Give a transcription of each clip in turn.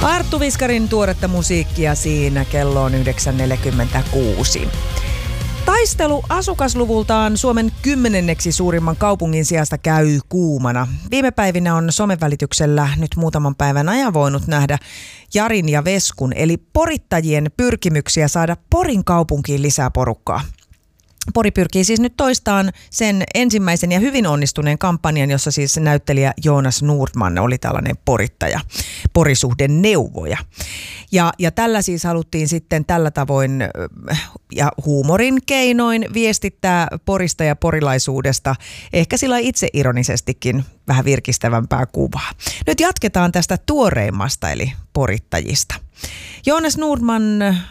Arttu Viskarin tuoretta musiikkia siinä, kello on 9.46. Taistelu asukasluvultaan Suomen 10. suurimman kaupungin sijasta käy kuumana. Viime päivinä on somen välityksellä nyt muutaman päivän ajan voinut nähdä Jarin ja Veskun, eli porittajien pyrkimyksiä saada Porin kaupunkiin lisää porukkaa. Pori pyrkii siis nyt toistaan sen ensimmäisen ja hyvin onnistuneen kampanjan, jossa siis näyttelijä Jonas Nordman oli tällainen porittaja, porisuhdeneuvoja. Ja tällä siis haluttiin sitten tällä tavoin ja huumorin keinoin viestittää Porista ja porilaisuudesta, ehkä sillä itseironisestikin vähän virkistävämpää kuvaa. Nyt jatketaan tästä tuoreimmasta eli porittajista. Jonas Nordman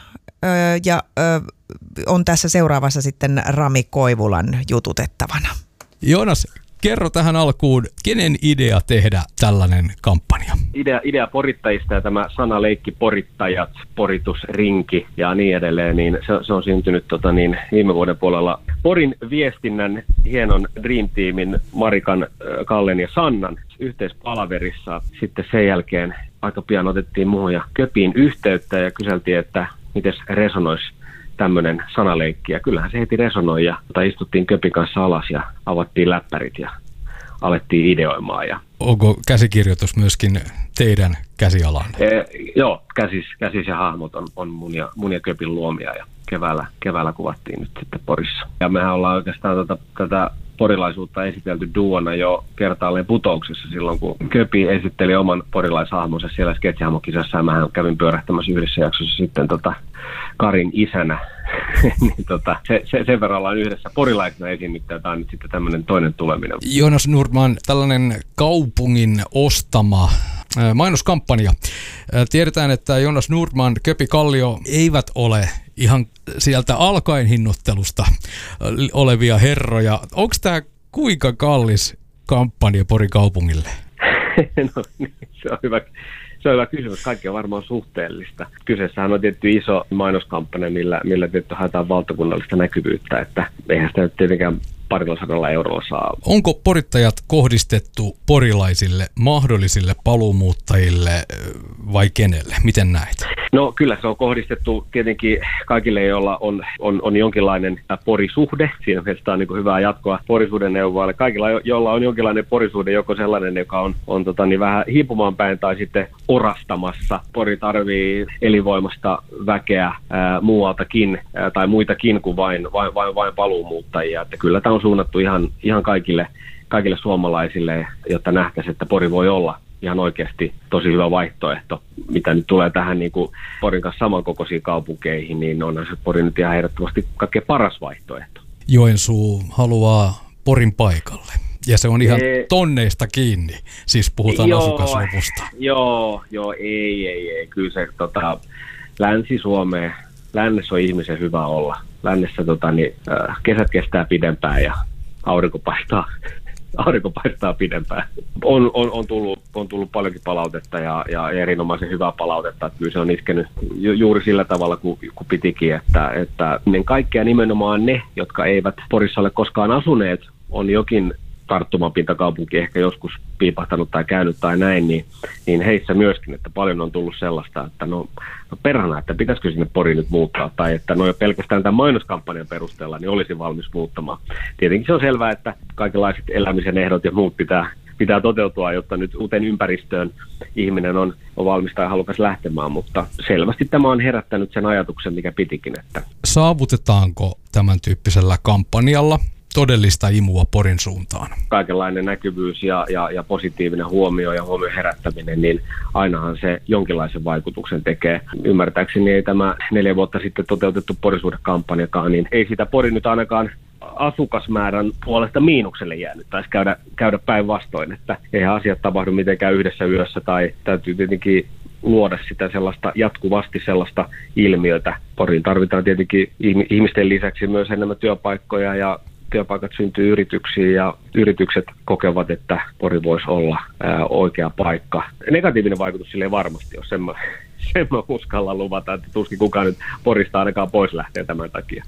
on tässä seuraavassa sitten Rami Koivulan jututettavana. Joonas, kerro tähän alkuun, kenen idea tehdä tällainen kampanja? Idea porittajista ja tämä sanaleikki porittajat, poritusrinki ja niin edelleen, niin se on syntynyt viime vuoden puolella Porin viestinnän hienon Dream Teamin Marikan, Kallen ja Sannan yhteispalaverissa. Sitten sen jälkeen aika pian otettiin muuhun ja Köpiin yhteyttä ja kyseltiin, että miten resonoisi tämmöinen sanaleikki. Ja kyllähän se heti resonoi ja istuttiin Köpin kanssa alas ja avattiin läppärit ja alettiin ideoimaan. Onko käsikirjoitus myöskin teidän käsialanne? Joo, käsis ja hahmot on mun ja Köpin luomia ja keväällä kuvattiin nyt sitten Porissa. Ja mehän ollaan oikeastaan tätä porilaisuutta esitelty duona jo kertaalleen Putouksessa silloin, kun Köpi esitteli oman porilaishahmonsa siellä sketsihahmokisassa ja mähän kävin pyörähtämässä yhdessä jaksossa sitten Karin isänä. niin sen verran ollaan yhdessä porilaisena esiinnyttä, tämä on nyt sitten tämmöinen toinen tuleminen. Jonas Nordman, tällainen kaupungin ostama mainoskampanja. Tiedetään, että Jonas Nordman, Köpi Kallio eivät ole ihan sieltä alkaen hinnoittelusta olevia herroja. Onko tämä kuinka kallis kampanja Porin kaupungille? No niin, se on hyvä kysymys. Kaikki on varmaan suhteellista. Kyseessähän on tietty iso mainoskampanja, millä tietty haetaan valtakunnallista näkyvyyttä, että eihän sitä nyt tietenkään 200 eurolla saa. Onko porittajat kohdistettu porilaisille, mahdollisille paluumuuttajille vai kenelle? Miten näet? No kyllä se on kohdistettu tietenkin kaikille, joilla on jonkinlainen porisuhde. Siinä mielessä on niin hyvää jatkoa porisuhden neuvoille. Kaikilla, joilla on jonkinlainen porisuhde, joko sellainen, joka on vähän hiipumaan päin tai sitten orastamassa. Pori tarvii elinvoimasta väkeä muualtakin tai muitakin kuin vain paluumuuttajia. Että kyllä tämä on suunnattu ihan kaikille suomalaisille, jotta nähtäisiin, että Pori voi olla ihan oikeasti tosi hyvä vaihtoehto. Mitä nyt tulee tähän niin kuin Porin kanssa samankokoisiin kaupunkeihin, niin onhan se Pori nyt ihan ehdottomasti kaikkein paras vaihtoehto. Joensuu haluaa Porin paikalle. Ja se on ihan tonneista kiinni, siis puhutaan asukasluvusta. Joo, ei. Kyllä se Länsi-Suomeen, lännessä on ihmisen hyvä olla. Lännessä kesät kestää pidempään ja aurinko paistaa pidempään. On tullut paljonkin palautetta ja erinomaisen hyvää palautetta. Että kyllä se on iskenyt juuri sillä tavalla, kuin pitikin, että ennen kaikkea nimenomaan ne, jotka eivät Porissa ole koskaan asuneet, on jokin tarttumapintakaupunki ehkä joskus piipahtanut tai käynyt tai näin, niin heissä myöskin, että paljon on tullut sellaista, että no perhana, että pitäisikö sinne Poriin nyt muuttaa, tai että no jo pelkästään tämän mainoskampanjan perusteella niin olisi valmis muuttamaan. Tietenkin se on selvää, että kaikenlaiset elämisen ehdot ja muut pitää toteutua, jotta nyt uuteen ympäristöön ihminen on valmis tai halukas lähtemään, mutta selvästi tämä on herättänyt sen ajatuksen, mikä pitikin. Että saavutetaanko tämän tyyppisellä kampanjalla todellista imua Porin suuntaan? Kaikenlainen näkyvyys ja positiivinen huomio ja huomion herättäminen, niin ainahan se jonkinlaisen vaikutuksen tekee. Ymmärtääkseni ei tämä 4 vuotta sitten toteutettu porisuhdekampanjakaan, niin ei sitä Pori nyt ainakaan asukasmäärän puolesta miinukselle jäänyt. Taisi käydä päinvastoin, että eihän asiat tapahdu mitenkään yhdessä yössä tai täytyy tietenkin luoda sitä jatkuvasti sellaista ilmiötä. Poriin tarvitaan tietenkin ihmisten lisäksi myös enemmän työpaikkoja ja työpaikat syntyy yrityksiin ja yritykset kokevat, että Pori voisi olla oikea paikka. Negatiivinen vaikutus sille ei varmasti ole, sen mä uskallan luvata, että tuskin kukaan nyt Porista ainakaan pois lähtee tämän takia.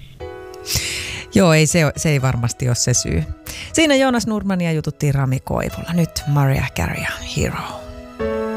Joo, se ei varmasti ole se syy. Siinä Jonas Nordmania jututtiin Rami Koivulla. Nyt Mariah Carey, Hero.